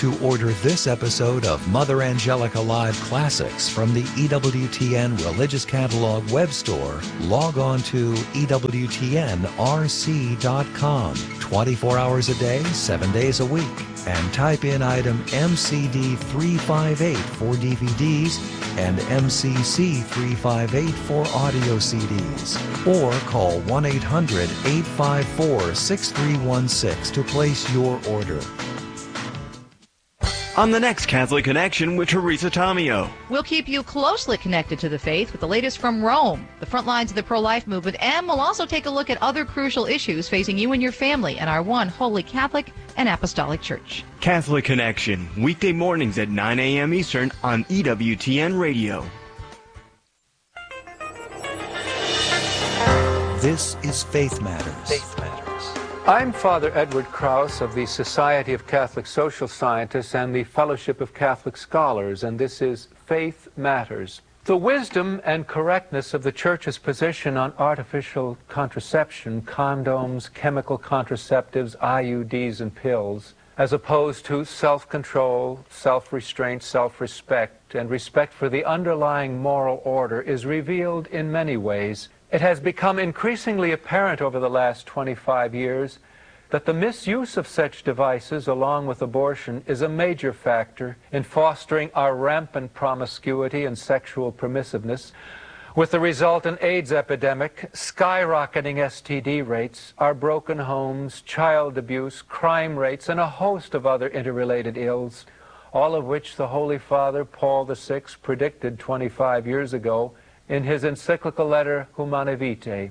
To order this episode of Mother Angelica Live Classics from the EWTN Religious Catalog web store, log on to EWTNRC.com 24 hours a day, 7 days a week, and type in item MCD358 for DVDs and MCC358 for audio CDs. Or call 1-800-854-6316 to place your order. On the next Catholic Connection with Teresa Tomeo. We'll keep you closely connected to the faith with the latest from Rome, the front lines of the pro-life movement, and we'll also take a look at other crucial issues facing you and your family in our one holy Catholic and Apostolic Church. Catholic Connection, weekday mornings at 9 a.m. Eastern on EWTN Radio. This is Faith Matters. Faith Matters. I'm Father Edward Krause of the Society of Catholic Social Scientists and the Fellowship of Catholic Scholars, and this is Faith Matters. The wisdom and correctness of the Church's position on artificial contraception, condoms, chemical contraceptives, IUDs, and pills, as opposed to self-control, self-restraint, self-respect, and respect for the underlying moral order, is revealed in many ways. It has become increasingly apparent over the last 25 years that the misuse of such devices, along with abortion, is a major factor in fostering our rampant promiscuity and sexual permissiveness, with the resultant AIDS epidemic, skyrocketing STD rates, our broken homes, child abuse, crime rates, and a host of other interrelated ills, all of which the Holy Father Paul VI predicted 25 years ago in his encyclical letter Humanae Vitae.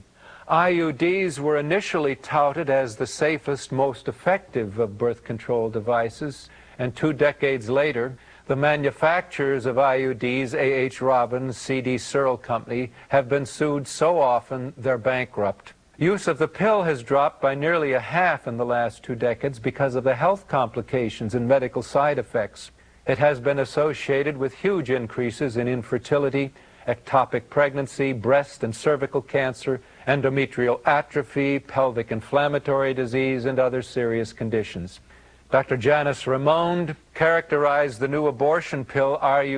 IUDs were initially touted as the safest, most effective of birth control devices, and 2 decades later, the manufacturers of IUDs, A.H. Robbins, C.D. Searle Company, have been sued so often they're bankrupt. Use of the pill has dropped by nearly a half in the last 2 decades because of the health complications and medical side effects. It has been associated with huge increases in infertility, ectopic pregnancy, breast and cervical cancer, endometrial atrophy, pelvic inflammatory disease, and other serious conditions. Dr. Janice Raymond characterized the new abortion pill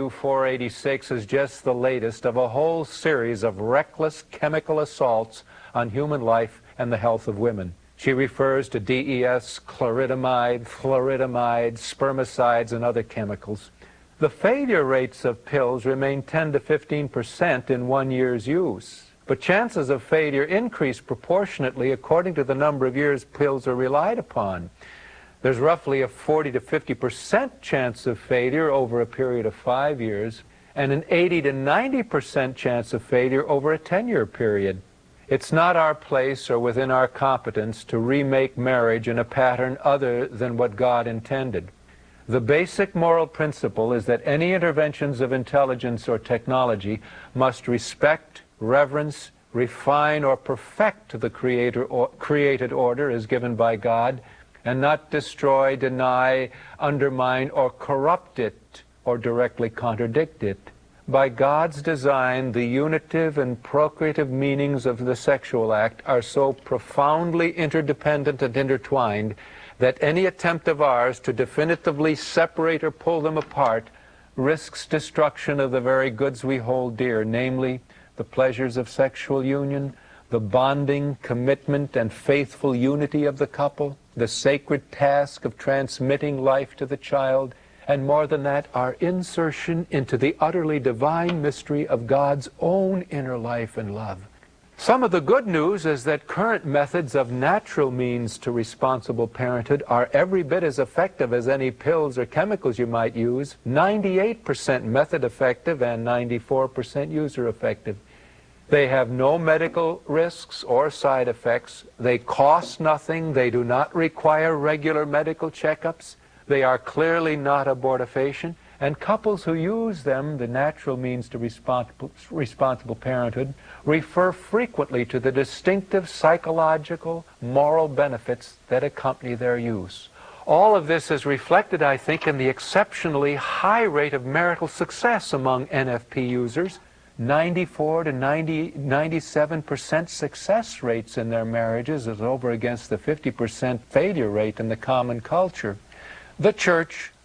RU486 as just the latest of a whole series of reckless chemical assaults on human life and the health of women. She refers to DES, chloridamide, fluoridamide, spermicides, and other chemicals. The failure rates of pills remain 10 to 15% in 1 year's use, but chances of failure increase proportionately according to the number of years pills are relied upon. There's roughly a 40 to 50% chance of failure over a period of 5 years, and an 80 to 90% chance of failure over a 10-year period. It's not our place or within our competence to remake marriage in a pattern other than what God intended. The basic moral principle is that any interventions of intelligence or technology must respect, reverence, refine, or perfect the created order as given by God, and not destroy, deny, undermine, or corrupt it, or directly contradict it. By God's design, the unitive and procreative meanings of the sexual act are so profoundly interdependent and intertwined that any attempt of ours to definitively separate or pull them apart risks destruction of the very goods we hold dear, namely the pleasures of sexual union, the bonding, commitment, and faithful unity of the couple, the sacred task of transmitting life to the child, and more than that, our insertion into the utterly divine mystery of God's own inner life and love. Some of the good news is that current methods of natural means to responsible parenthood are every bit as effective as any pills or chemicals you might use, 98% method effective and 94% user effective. They have no medical risks or side effects. They cost nothing. They do not require regular medical checkups. They are clearly not abortifacient. And couples who use them, the natural means to responsible parenthood, refer frequently to the distinctive psychological, moral benefits that accompany their use. All of this is reflected, I think, in the exceptionally high rate of marital success among NFP users. 94 to 97% success rates in their marriages is over against the 50% failure rate in the common culture. The Church,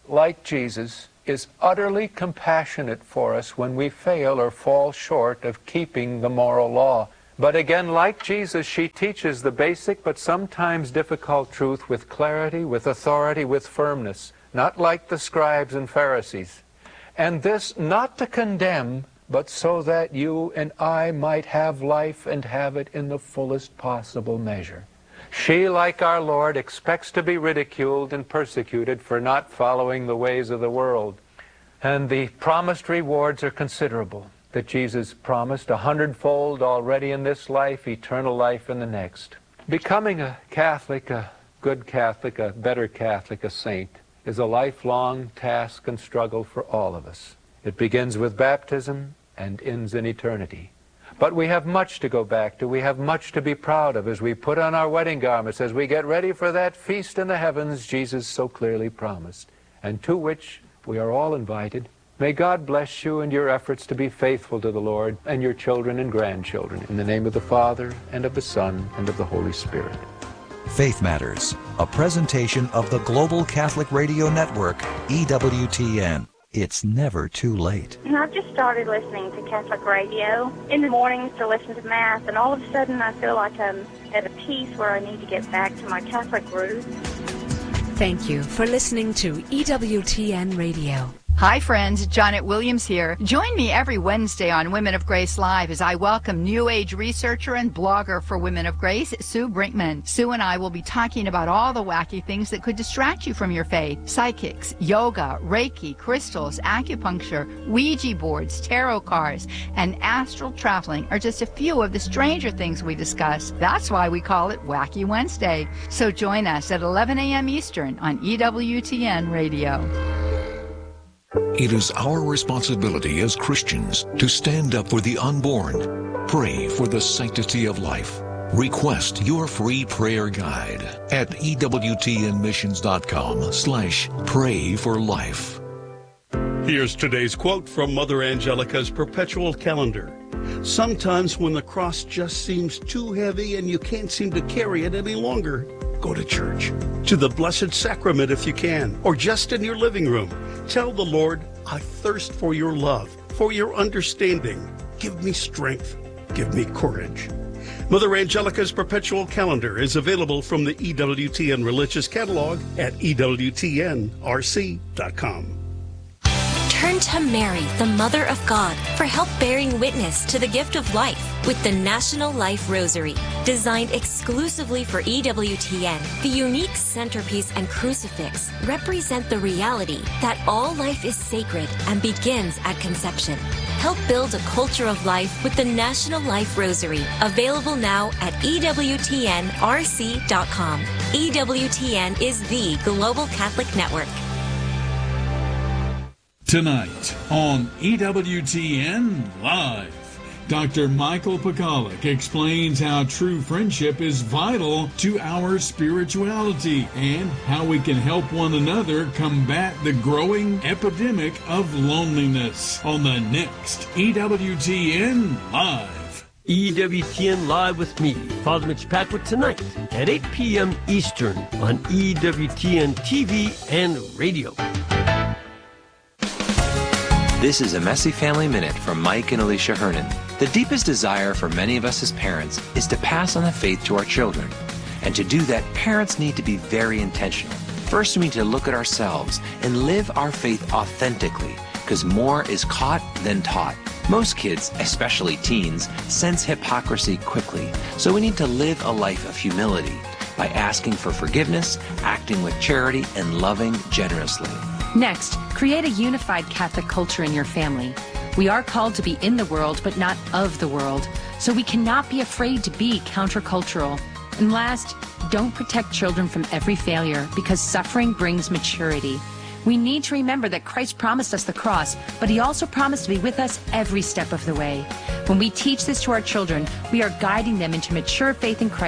like Jesus, is utterly compassionate for us when we fail or fall short of keeping the moral law. But again, like Jesus, she teaches the basic but sometimes difficult truth with clarity, with authority, with firmness, not like the scribes and Pharisees. And this not to condemn, but so that you and I might have life and have it in the fullest possible measure. She, like our Lord, expects to be ridiculed and persecuted for not following the ways of the world. And the promised rewards are considerable, that Jesus promised 100-fold already in this life, eternal life in the next. Becoming a Catholic, a good Catholic, a better Catholic, a saint, is a lifelong task and struggle for all of us. It begins with baptism and ends in eternity. But we have much to go back to. We have much to be proud of as we put on our wedding garments, as we get ready for that feast in the heavens Jesus so clearly promised, and to which we are all invited. May God bless you in your efforts to be faithful to the Lord and your children and grandchildren. In the name of the Father, and of the Son, and of the Holy Spirit. Faith Matters, a presentation of the Global Catholic Radio Network, EWTN. It's never too late. And I've just started listening to Catholic radio in the mornings to listen to Mass, and all of a sudden I feel like I'm at a piece where I need to get back to my Catholic roots. Thank you for listening to EWTN Radio. Hi friends, Janet Williams here. Join me every Wednesday on Women of Grace Live as I welcome New Age researcher and blogger for Women of Grace, Sue Brinkman. Sue and I will be talking about all the wacky things that could distract you from your faith. Psychics, yoga, Reiki, crystals, acupuncture, Ouija boards, tarot cards, and astral traveling are just a few of the stranger things we discuss. That's why we call it Wacky Wednesday. So join us at 11 a.m. Eastern on EWTN Radio. It is our responsibility as Christians to stand up for the unborn, pray for the sanctity of life. Request your free prayer guide at EWTNmissions.com/pray for life. Here's today's quote from Mother Angelica's Perpetual Calendar. Sometimes when the cross just seems too heavy and you can't seem to carry it any longer, go to church, to the Blessed Sacrament if you can, or just in your living room. Tell the Lord, I thirst for your love, for your understanding. Give me strength. Give me courage. Mother Angelica's Perpetual Calendar is available from the EWTN Religious Catalog at EWTNRC.com. Turn to Mary, the Mother of God, for help bearing witness to the gift of life with the National Life Rosary. Designed exclusively for EWTN, the unique centerpiece and crucifix represent the reality that all life is sacred and begins at conception. Help build a culture of life with the National Life Rosary, available now at EWTNRC.com. EWTN is the Global Catholic Network. Tonight on EWTN Live, Dr. Michael Pekalik explains how true friendship is vital to our spirituality and how we can help one another combat the growing epidemic of loneliness on the next EWTN Live. EWTN Live with me, Father Mitch Patrick, tonight at 8 p.m. Eastern on EWTN TV and radio. This is a Messy Family Minute from Mike and Alicia Hernan. The deepest desire for many of us as parents is to pass on the faith to our children. And to do that, parents need to be very intentional. First, we need to look at ourselves and live our faith authentically, because more is caught than taught. Most kids, especially teens, sense hypocrisy quickly, so we need to live a life of humility by asking for forgiveness, acting with charity, and loving generously. Next, create a unified Catholic culture in your family. We are called to be in the world, but not of the world, so we cannot be afraid to be countercultural. And last, don't protect children from every failure, because suffering brings maturity. We need to remember that Christ promised us the cross, but he also promised to be with us every step of the way. When we teach this to our children, we are guiding them into mature faith in Christ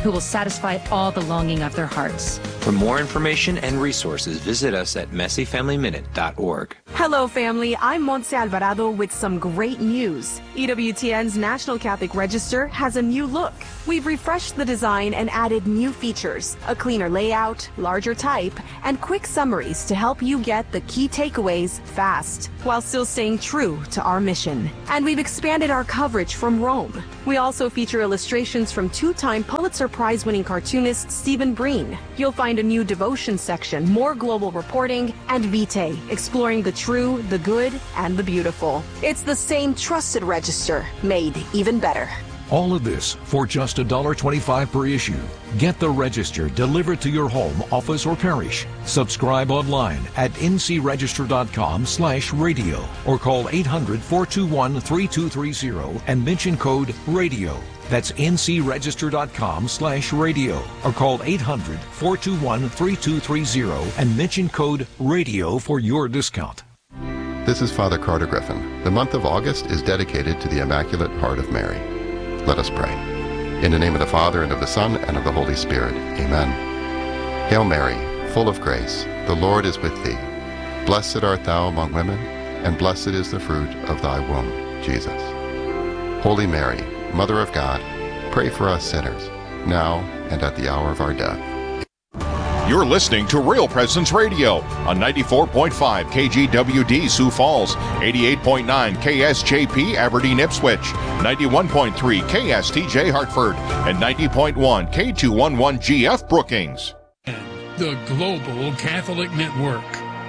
who will satisfy all the longing of their hearts. For more information and resources, visit us at messyfamilyminute.org. Hello, family. I'm Montse Alvarado with some great news. EWTN's National Catholic Register has a new look. We've refreshed the design and added new features, a cleaner layout, larger type, and quick summaries to help you get the key takeaways fast, while still staying true to our mission. And we've expanded our coverage from Rome. We also feature illustrations from two-time Pulitzer Prize-winning cartoonist Stephen Breen. You'll find a new devotion section, more global reporting, and Vitae, exploring the true, the good, and the beautiful. It's the same trusted register, made even better. All of this for just $1.25 per issue. Get the Register delivered to your home, office, or parish. Subscribe online at ncregister.com/radio or call 800-421-3230 and mention code RADIO. That's ncregister.com/radio or call 800-421-3230 and mention code RADIO for your discount. This is Father Carter Griffin. The month of August is dedicated to the Immaculate Heart of Mary. Let us pray. In the name of the Father, and of the Son, and of the Holy Spirit. Amen. Hail Mary, full of grace, the Lord is with thee. Blessed art thou among women, and blessed is the fruit of thy womb, Jesus. Holy Mary, Mother of God, pray for us sinners, now and at the hour of our death. You're listening to Real Presence Radio on 94.5 KGWD Sioux Falls, 88.9 KSJP Aberdeen Ipswich, 91.3 KSTJ Hartford, and 90.1 K211GF Brookings. The Global Catholic Network.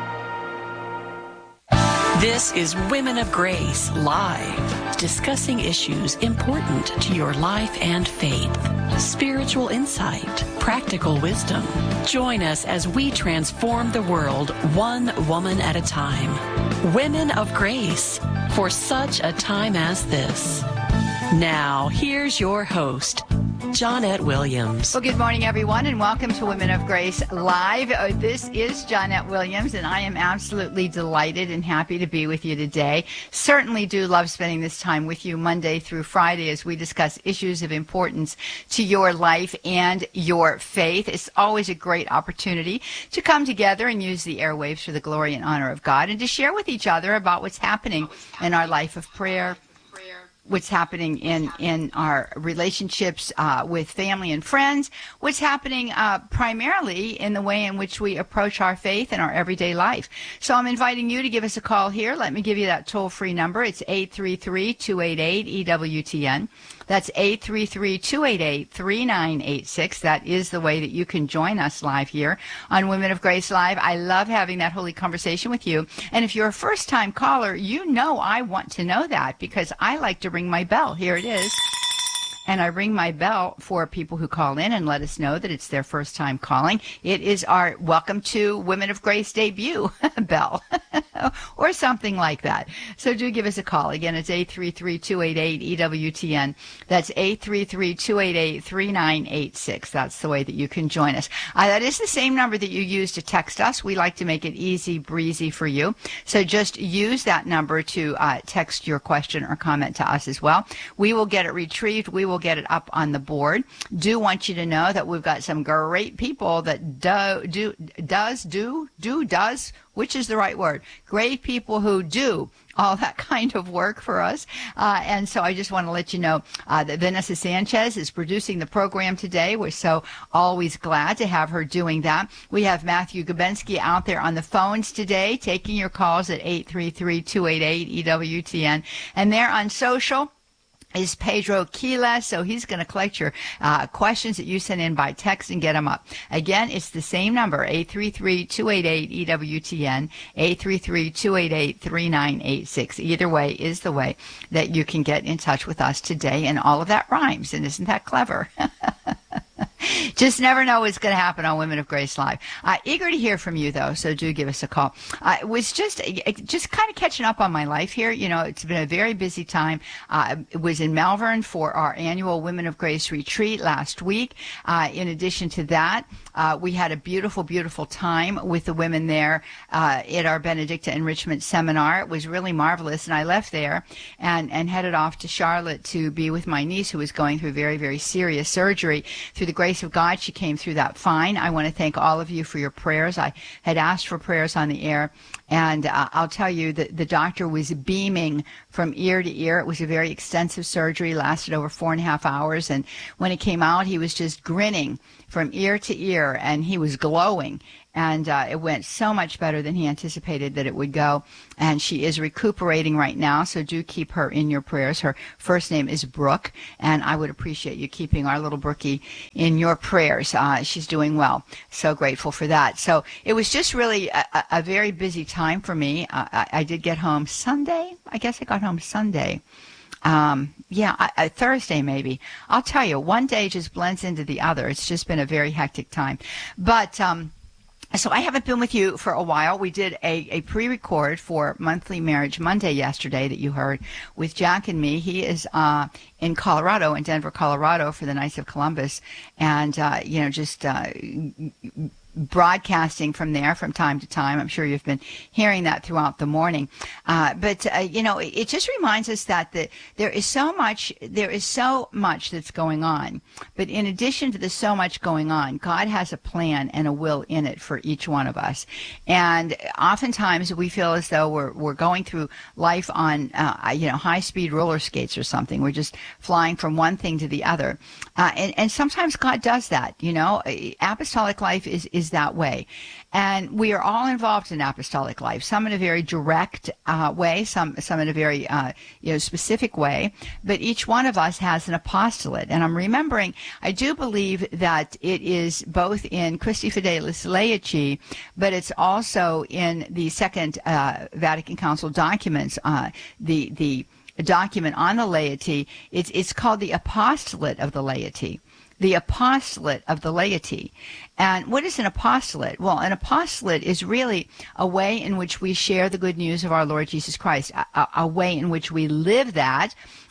This is Women of Grace Live, discussing issues important to your life and faith. Spiritual insight, practical wisdom. Join us as we transform the world one woman at a time. Women of Grace, for such a time as this. Now, here's your host, Johnette Williams. Well, good morning, everyone, and welcome to Women of Grace Live. This is Johnette Williams, and I am absolutely delighted and happy to be with you today. Certainly do love spending this time with you Monday through Friday as we discuss issues of importance to your life and your faith. It's always a great opportunity to come together and use the airwaves for the glory and honor of God and to share with each other about what's happening in our life of prayer, what's happening in our relationships with family and friends, what's happening primarily in the way in which we approach our faith in our everyday life. So I'm inviting you to give us a call here. Let me give you that toll-free number. It's 833-288-EWTN. That's 833-288-3986. That is the way that you can join us live here on Women of Grace Live. I love having that holy conversation with you. And if you're a first-time caller, you know I want to know that because I like to ring my bell. Here it is. And I ring my bell for people who call in and let us know that it's their first time calling. It is our Welcome to Women of Grace debut bell or something like that. So do give us a call. Again, it's 833-288-EWTN. That's 833-288-3986. That's the way that you can join us. That is the same number that you use to text us. We like to make it easy breezy for you. So just use that number to text your question or comment to us as well. We will get it retrieved. We will get it up on the board. Do want you to know that we've got some great people that does, which is the right word? Great people who do all that kind of work for us. And so I just want to let you know that Vanessa Sanchez is producing the program today. We're so always glad to have her doing that. We have Matthew Gabensky out there on the phones today, taking your calls at 833-288-EWTN. And there on social is Pedro Quila, so he's going to collect your questions that you send in by text and get them up. Again, it's the same number, 833-288-EWTN, 833-288-3986. Either way is the way that you can get in touch with us today, and all of that rhymes, and isn't that clever? Just never know what's going to happen on Women of Grace Live. Eager to hear from you, though, so do give us a call. It was just kind of catching up on my life here. You know, it's been a very busy time. It was in Malvern for our annual Women of Grace retreat last week. In addition to that, we had a beautiful, beautiful time with the women there at our Benedicta Enrichment Seminar. It was really marvelous, and I left there and headed off to Charlotte to be with my niece, who was going through very, very serious surgery. Through the grace of God, she came through that fine. I want to thank all of you for your prayers. I had asked for prayers on the air, and I'll tell you that the doctor was beaming from ear to ear. It was a very extensive surgery, lasted over 4.5 hours, and when it came out, he was just grinning from ear to ear, and he was glowing. And it went so much better than he anticipated that it would go. And she is recuperating right now, so do keep her in your prayers. Her first name is Brooke, and I would appreciate you keeping our little Brookie in your prayers. She's doing well. So grateful for that. So it was just really a very busy time for me. I did get home Sunday. I guess I got home Sunday. Thursday maybe. I'll tell you, one day just blends into the other. It's just been a very hectic time. But so I haven't been with you for a while. We did a pre-record for Monthly Marriage Monday yesterday that you heard with Jack and me. He is in Colorado, in Denver, Colorado, for the Knights of Columbus, and broadcasting from there from time to time. I'm sure you've been hearing that throughout the morning. But it just reminds us that there is so much that's going on. But in addition to the so much going on, God has a plan and a will in it for each one of us. And oftentimes we feel as though we're going through life on, high-speed roller skates or something. We're just flying from one thing to the other. And sometimes God does that, Apostolic life is that way. And we are all involved in apostolic life, some in a very direct way, some in a very specific way, but each one of us has an apostolate. And I'm remembering, I do believe that it is both in Christi Fidelis Laity, but it's also in the Second Vatican Council documents, the document on the laity. It's called the Apostolate of the Laity. The Apostolate of the Laity. And what is an apostolate? Well, an apostolate is really a way in which we share the good news of our Lord Jesus Christ, a way in which we live that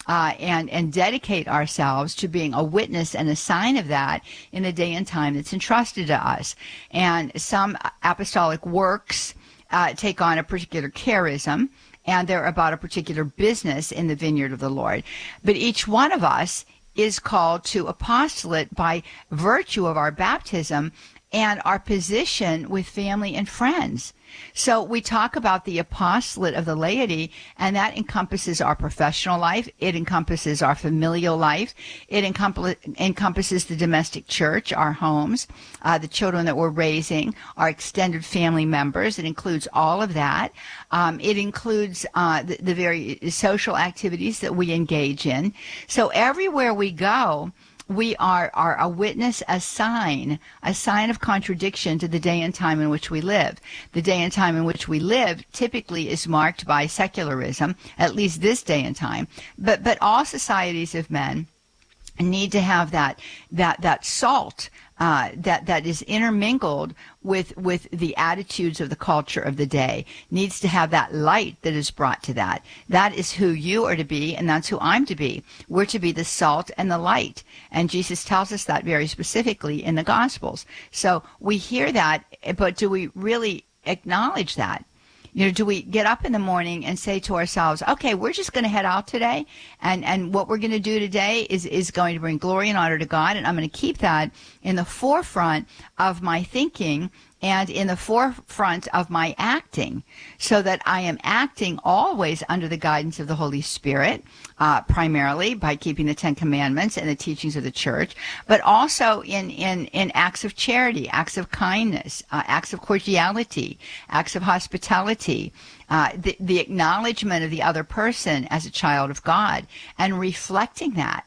and dedicate ourselves to being a witness and a sign of that in the day and time that's entrusted to us. And some apostolic works take on a particular charism, and they're about a particular business in the vineyard of the Lord. But each one of us is called to apostolate by virtue of our baptism and our position with family and friends. So we talk about the apostolate of the laity, and that encompasses our professional life. It encompasses our familial life. It encompasses the domestic church, our homes, the children that we're raising, our extended family members. It includes all of that. It includes the very social activities that we engage in. So everywhere we go, we are a witness, a sign of contradiction to the day and time in which we live. The day and time in which we live typically is marked by secularism, at least this day and time. But all societies of men need to have that salt that is intermingled with the attitudes of the culture of the day. Needs to have that light that is brought to that. That is who you are to be, and that's who I'm to be. We're to be the salt and the light. And Jesus tells us that very specifically in the Gospels. So we hear that, but do we really acknowledge that? Do we get up in the morning and say to ourselves, okay, we're just going to head out today, and what we're going to do today is going to bring glory and honor to God, and I'm going to keep that in the forefront of my thinking and in the forefront of my acting, so that I am acting always under the guidance of the Holy Spirit, primarily by keeping the Ten Commandments and the teachings of the church, but also in acts of charity, acts of kindness, acts of cordiality, acts of hospitality, the acknowledgement of the other person as a child of God, and reflecting that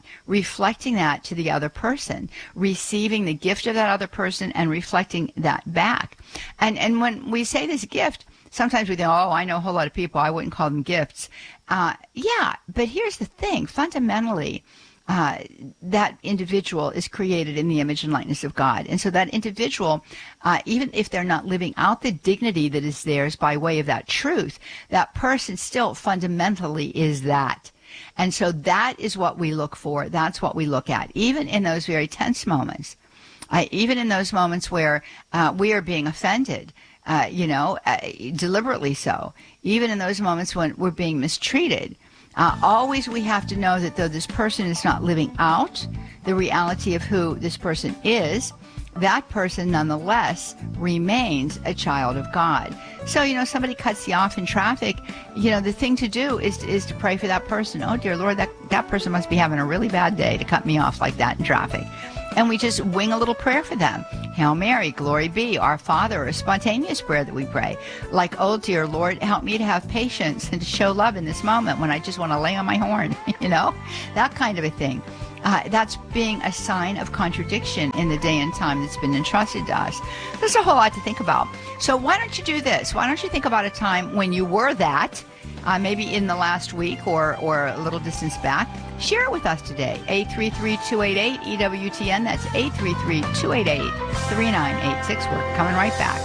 to the other person, receiving the gift of that other person and reflecting that back. And when we say this gift, sometimes we think, oh, I know a whole lot of people, I wouldn't call them gifts. Yeah, but here's the thing. Fundamentally, that individual is created in the image and likeness of God. And so that individual, even if they're not living out the dignity that is theirs by way of that truth, that person still fundamentally is that. And so that is what we look for. That's what we look at, even in those very tense moments, even in those moments where we are being offended, deliberately so, even in those moments when we're being mistreated. Always we have to know that though this person is not living out the reality of who this person is, that person nonetheless remains a child of God. So, somebody cuts you off in traffic, the thing to do is to pray for that person. Oh, dear Lord, that person must be having a really bad day to cut me off like that in traffic. And we just wing a little prayer for them. Hail Mary, glory be, Our Father, a spontaneous prayer that we pray. Like, oh, dear Lord, help me to have patience and to show love in this moment when I just want to lay on my horn, that kind of a thing. That's being a sign of contradiction in the day and time that's been entrusted to us. There's a whole lot to think about. So why don't you do this? Why don't you think about a time when you were that, maybe in the last week or a little distance back. Share it with us today. 833-288-EWTN. That's 833-288-3986. We're coming right back.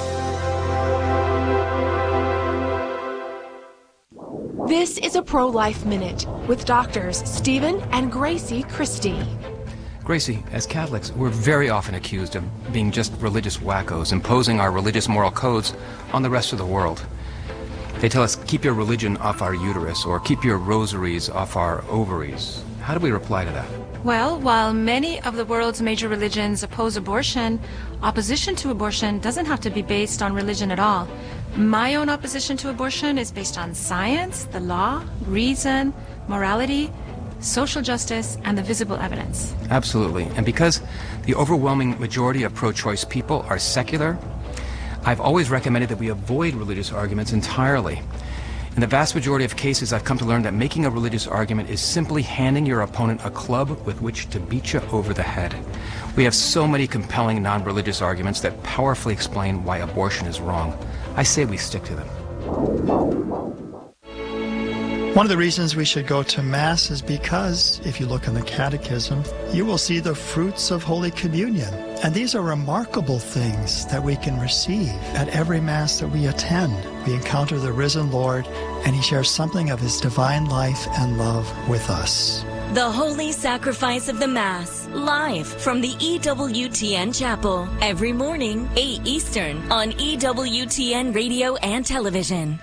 This is a Pro-Life Minute with doctors Stephen and Gracie Christie. Gracie, as Catholics, we're very often accused of being just religious wackos, imposing our religious moral codes on the rest of the world. They tell us, keep your religion off our uterus, or keep your rosaries off our ovaries. How do we reply to that? Well, while many of the world's major religions oppose abortion, opposition to abortion doesn't have to be based on religion at all. My own opposition to abortion is based on science, the law, reason, morality, social justice, and the visible evidence. Absolutely. And because the overwhelming majority of pro-choice people are secular, I've always recommended that we avoid religious arguments entirely. In the vast majority of cases, I've come to learn that making a religious argument is simply handing your opponent a club with which to beat you over the head. We have so many compelling non-religious arguments that powerfully explain why abortion is wrong. I say we stick to them. One of the reasons we should go to Mass is because, if you look in the Catechism, you will see the fruits of Holy Communion. And these are remarkable things that we can receive at every Mass that we attend. We encounter the risen Lord, and He shares something of His divine life and love with us. The Holy Sacrifice of the Mass, live from the EWTN Chapel, every morning, 8 Eastern, on EWTN Radio and Television.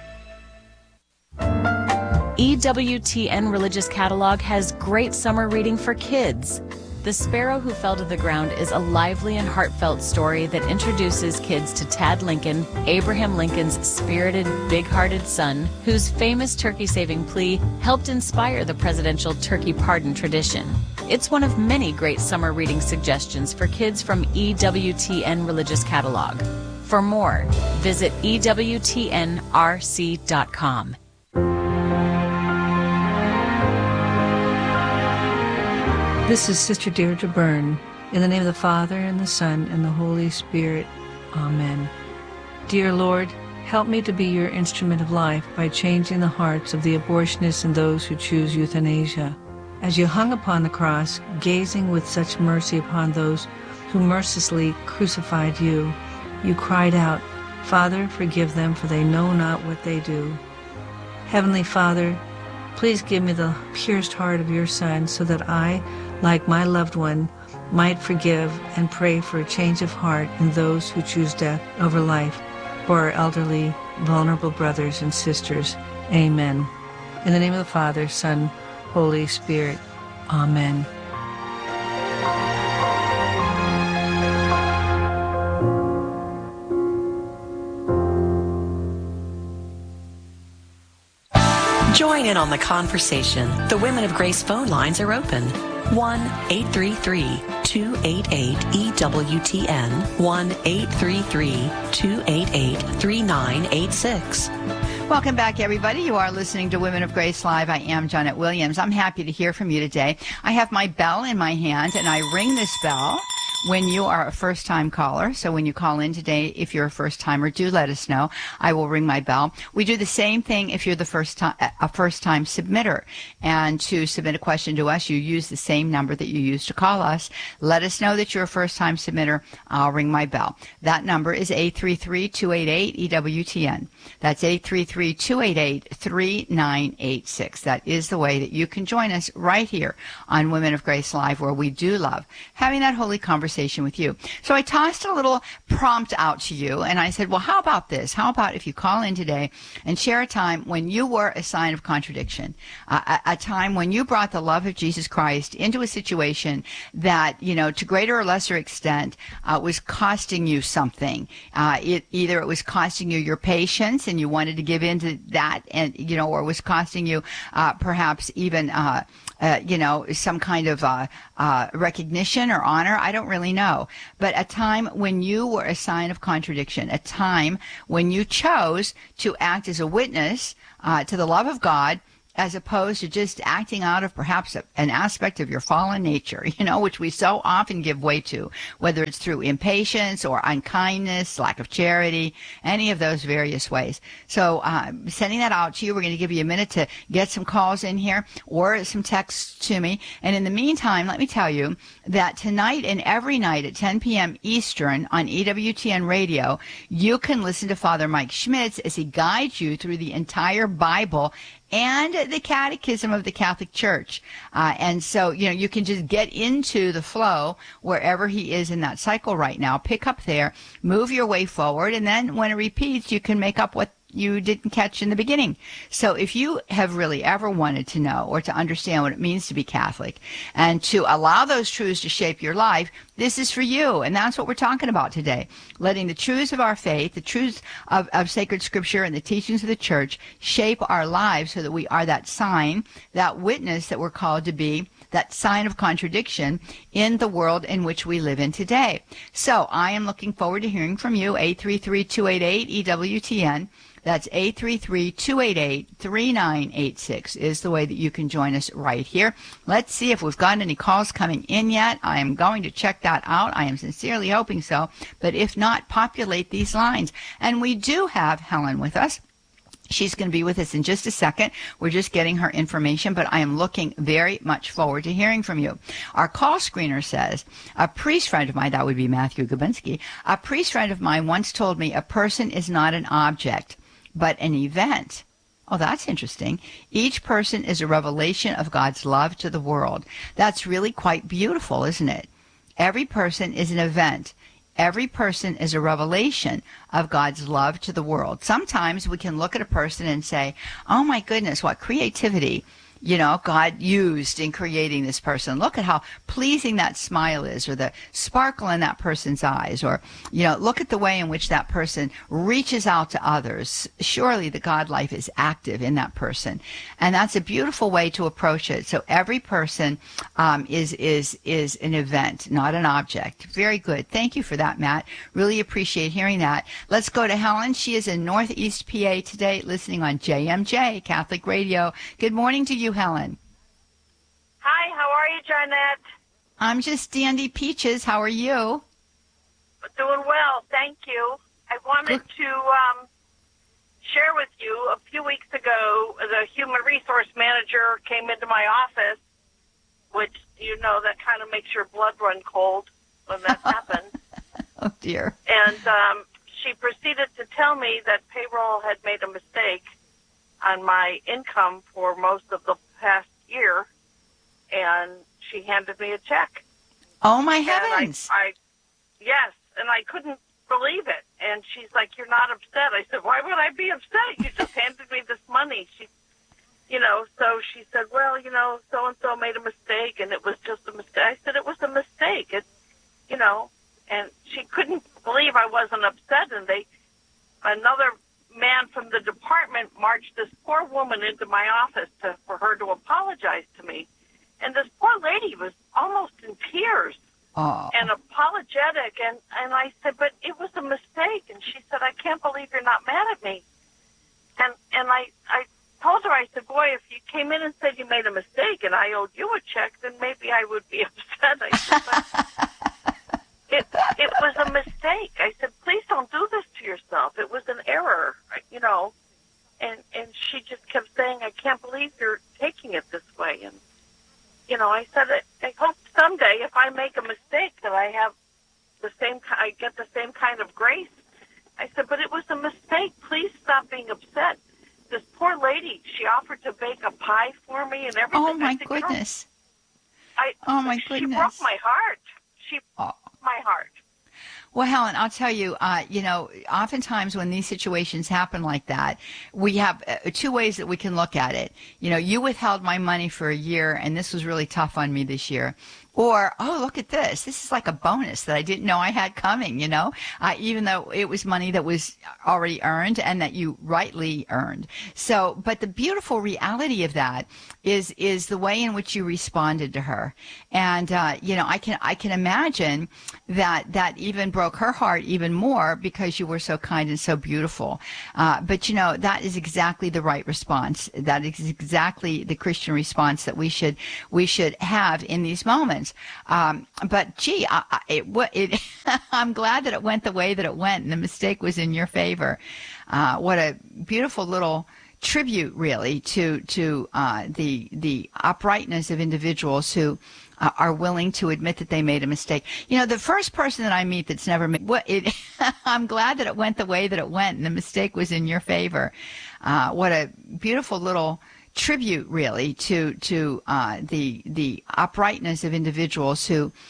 EWTN Religious Catalog has great summer reading for kids. The Sparrow Who Fell to the Ground is a lively and heartfelt story that introduces kids to Tad Lincoln, Abraham Lincoln's spirited, big-hearted son, whose famous turkey-saving plea helped inspire the presidential turkey pardon tradition. It's one of many great summer reading suggestions for kids from EWTN Religious Catalog. For more, visit EWTNRC.com. This is Sister Deirdre Byrne. In the name of the Father, and the Son, and the Holy Spirit. Amen. Dear Lord, help me to be your instrument of life by changing the hearts of the abortionists and those who choose euthanasia. As you hung upon the cross, gazing with such mercy upon those who mercilessly crucified you, you cried out, Father, forgive them, for they know not what they do. Heavenly Father, please give me the pierced heart of your Son so that I, like my loved one, might forgive and pray for a change of heart in those who choose death over life, for our elderly, vulnerable brothers and sisters. Amen. In the name of the Father, Son, Holy Spirit. Amen. Join in on the conversation. The Women of Grace phone lines are open. 1-833-288-EWTN, 1-833-288-3986. Welcome back, everybody. You are listening to Women of Grace Live. I am Janet Williams. I'm happy to hear from you today. I have my bell in my hand, and I ring this bell when you are a first-time caller. So when you call in today, if you're a first-timer, do let us know. I will ring my bell. We do the same thing if you're a first-time submitter. And to submit a question to us, you use the same number that you use to call us. Let us know that you're a first-time submitter. I'll ring my bell. That number is 833-288-EWTN. That's 833-288-3986. That is the way that you can join us right here on Women of Grace Live, where we do love having that holy conversation with you. So I tossed a little prompt out to you, and I said, well, how about this? How about if you call in today and share a time when you were a sign of contradiction, a time when you brought the love of Jesus Christ into a situation that, to greater or lesser extent, was costing you something. Either it was costing you your patience and you wanted to give in to that, and, or it was costing you perhaps even some kind of recognition or honor. I don't really know. But a time when you were a sign of contradiction, a time when you chose to act as a witness to the love of God, as opposed to just acting out of perhaps an aspect of your fallen nature, which we so often give way to, whether it's through impatience or unkindness, lack of charity, any of those various ways. So sending that out to you. We're going to give you a minute to get some calls in here or some texts to me. And in the meantime, let me tell you that tonight and every night at 10 p.m. Eastern on EWTN Radio, you can listen to Father Mike Schmitz as he guides you through the entire Bible and the Catechism of the Catholic Church. And so, you can just get into the flow wherever he is in that cycle right now. Pick up there, move your way forward, and then when it repeats, you can make up what you didn't catch in the beginning. So if you have really ever wanted to know or to understand what it means to be Catholic and to allow those truths to shape your life, this is for you. And that's what we're talking about today. Letting the truths of our faith, the truths of sacred scripture and the teachings of the church shape our lives so that we are that sign, that witness that we're called to be, that sign of contradiction in the world in which we live in today. So I am looking forward to hearing from you. 833-288-EWTN. That's 833-288-3986 is the way that you can join us right here. Let's see if we've got any calls coming in yet. I am going to check that out. I am sincerely hoping so. But if not, populate these lines. And we do have Helen with us. She's going to be with us in just a second. We're just getting her information, but I am looking very much forward to hearing from you. Our call screener says, a priest friend of mine, that would be Matthew Gabinski, a priest friend of mine once told me a person is not an object, but an event. Oh, that's interesting. Each person is a revelation of God's love to the world. That's really quite beautiful, isn't it? Every person is an event. Every person is a revelation of God's love to the world. Sometimes we can look at a person and say, oh my goodness, what creativity God used in creating this person. Look at how pleasing that smile is, or the sparkle in that person's eyes, or, look at the way in which that person reaches out to others. Surely the God life is active in that person. And that's a beautiful way to approach it. So every person is an event, not an object. Very good. Thank you for that, Matt. Really appreciate hearing that. Let's go to Helen. She is in Northeast PA today, listening on JMJ Catholic Radio. Good morning to you, Helen. Hi, how are you, Janet? I'm just dandy peaches. How are you? Doing well, thank you. I wanted to share with you, a few weeks ago, the human resource manager came into my office, which, that kind of makes your blood run cold when that happens. Oh, dear. And she proceeded to tell me that payroll had made a mistake on my income for most of the past year, and she handed me a check. Oh, my heavens. Yes, and I couldn't believe it. And she's like, you're not upset. I said, why would I be upset? You just handed me this money. So she said, well, so-and-so made a mistake, and it was just a mistake. I said, it was a mistake. And she couldn't believe I wasn't upset, and another man from the department marched this poor woman into my office for her to apologize to me. And this poor lady was almost in tears and apologetic. And I said, but it was a mistake. And she said, I can't believe you're not mad at me. And I told her, I said, boy, if you came in and said you made a mistake and I owed you a check, then maybe I would be upset. I said, It was a mistake. I said, please don't do this to yourself. It was an error, you know. And she just kept saying, I can't believe you're taking it this way. And, you know, I said, I hope someday if I make a mistake that I have I get the same kind of grace. I said, but it was a mistake. Please stop being upset. This poor lady, she offered to bake a pie for me and everything. Oh, my goodness. She broke my heart. She broke my heart. Well, Helen, I'll tell you, you know, oftentimes when these situations happen like that, we have two ways that we can look at it. You know, you withheld my money for a year, and this was really tough on me this year. Or, oh, look at this. This is like a bonus that I didn't know I had coming, you know, even though it was money that was already earned and that you rightly earned. So, but the beautiful reality of that is the way in which you responded to her. And, you know, I can imagine that even broke her heart even more because you were so kind and so beautiful. But, you know, that is exactly the right response. That is exactly the Christian response that we should have in these moments. But gee, I'm glad that it went the way that it went, and the mistake was in your favor. What a beautiful little tribute, really, to the uprightness of individuals who are willing to admit that they made a mistake. You know, the first person that I meet that's never made I'm glad that it went the way that it went, and the mistake was in your favor. What a beautiful little tribute, really, to the uprightness of individuals who